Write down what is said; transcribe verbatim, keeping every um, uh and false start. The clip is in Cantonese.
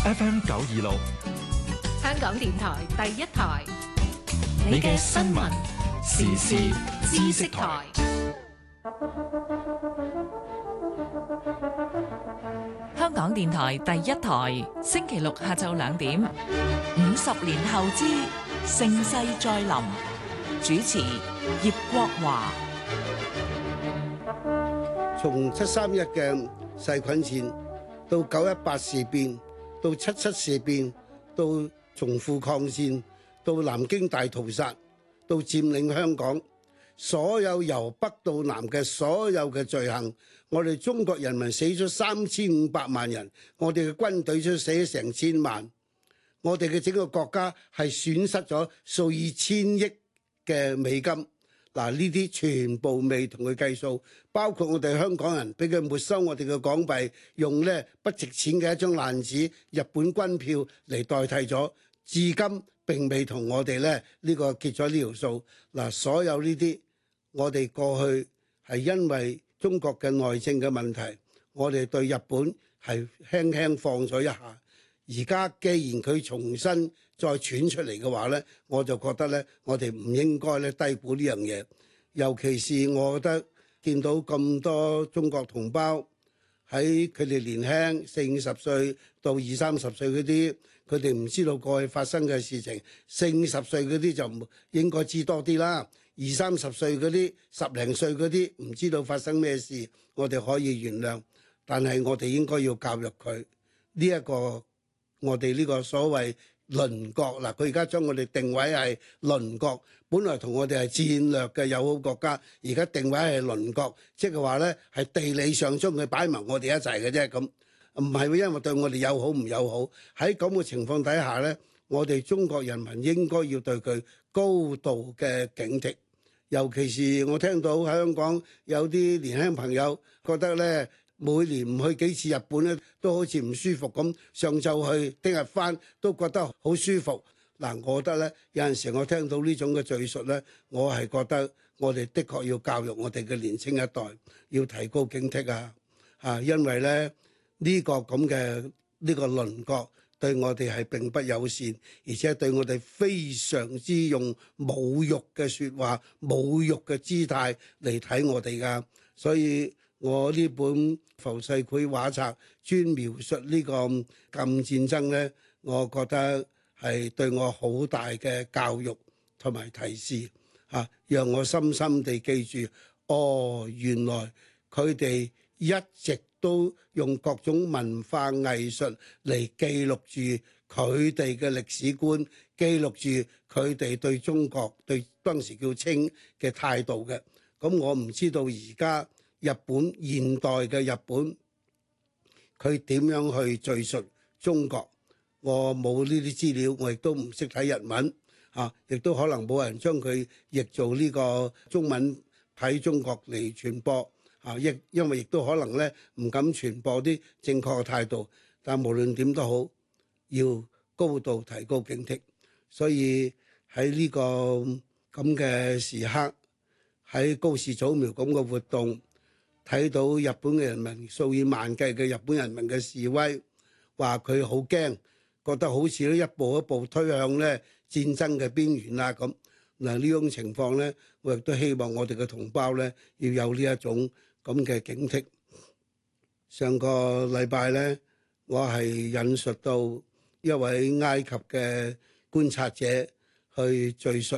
F M 九二六， 香港電台第一台， 你嘅新聞時事知識台。 香港電台第一台，星期六下晝兩點，五十年後之盛世再臨，主持葉國華。 從七三一嘅細菌戰到九一八事變，到七七事變，到淞滬抗戰，到南京大屠殺，到佔領香港，所有由北到南嘅所有嘅罪行，我哋中國人民死咗三千五百萬人，我哋嘅軍隊都死咗成千萬，我哋嘅整個國家係損失咗數以千億嘅美金。嗱，呢啲全部未同佢計數，包括我哋香港人俾佢沒收我哋嘅港幣，用咧不值錢嘅一張爛紙日本軍票嚟代替咗，至今並未同我哋咧呢個結咗呢條數。嗱，所有呢啲我哋過去係因為中國嘅內政嘅問題，我哋對日本係輕輕放咗一下。而家既然佢重新再傳出嚟嘅話呢，我就覺得呢，我哋唔應該咧低估呢樣嘢。尤其是我覺得見到咁多中國同胞喺佢哋年輕四五十歲到二三十歲嗰啲，佢哋唔知道過去發生嘅事情。四五十歲嗰啲就應該知多啲啦。二三十歲嗰啲、十零歲嗰啲唔知道發生咩事，我哋可以原諒，但係我哋應該要教育佢呢一個。我哋呢個所謂鄰國嗱，佢而家將我哋定位係鄰國，本來同我哋係戰略嘅友好國家，而家定位係鄰國，即係話咧係地理上將佢擺埋我哋一齊嘅啫，咁唔係因為對我哋友好唔友好。喺咁嘅情況底下咧，我哋中國人民應該要對佢高度嘅警惕，尤其是我聽到喺香港有啲年輕朋友覺得咧。每年唔去幾次日本咧，都好似唔舒服咁。上晝去，聽日翻，都覺得好舒服。嗱，我覺得咧，有陣時我聽到呢種嘅敘述咧，我係覺得我哋的確要教育我哋嘅年輕一代，要提高警惕啊！啊，因為咧呢個咁嘅呢個鄰國對我哋係並不友善，而且對我哋非常之用侮辱嘅説話、侮辱嘅姿態嚟睇我哋噶，所以。我呢本浮世繪畫冊專描述呢個禁戰爭呢，我覺得係對我好大嘅教育同埋提示嚇，讓我深深地記住，哦，原來佢哋一直都用各種文化藝術嚟記錄住佢哋嘅歷史觀，記錄住佢哋對中國對當時叫清嘅態度嘅。咁我唔知道而家。日本現代嘅日本，佢點樣去敘述中國？我冇呢啲資料，我亦都唔識睇日文，嚇，亦都可能冇人將佢譯做呢個中文喺中國嚟傳播，嚇，亦因為亦都可能咧唔敢傳播啲正確嘅態度。但無論點都好，要高度提高警惕。所以喺呢個咁嘅時刻，喺高士早苗咁嘅活動。睇到日本嘅人民數以萬計嘅日本人民嘅示威，話佢好驚，覺得好似咧一步一步推向咧戰爭嘅邊緣啦咁。嗱，呢種情況咧，我亦都希望我哋嘅同胞咧要有呢一種咁嘅警惕。上個禮拜咧，我係引述到一位埃及嘅觀察者去敘述